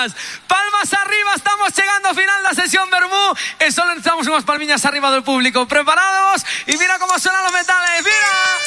palmas. Palmas arriba, estamos llegando al final de la sesión Bermú. Solo necesitamos unas palmiñas arriba del público. ¿Preparados? Y mira cómo suenan los metales. ¡Mira!